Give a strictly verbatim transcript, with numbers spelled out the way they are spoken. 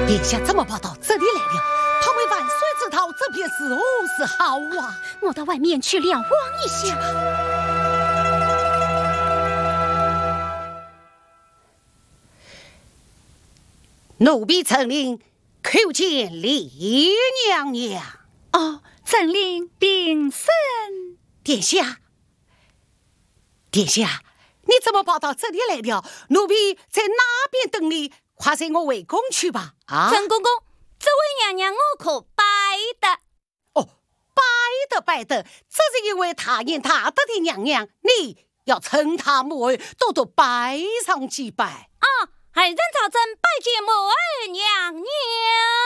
陛下怎么跑到这里来了？他为万岁之讨这便是何是好啊？ 我到外面去瞭望一下。 奴婢陈令叩见李娘娘。 哦，陈令禀身。 殿下，殿下，你怎么跑到这里来了？奴婢在那边等你，快随我回宫去吧。啊， 陈公公，这位娘娘我可拜的。 哦，拜的拜的，这是一位大言大德的娘娘，你要称她母儿，多多拜上几拜。 啊，还认朝臣拜见母儿娘娘。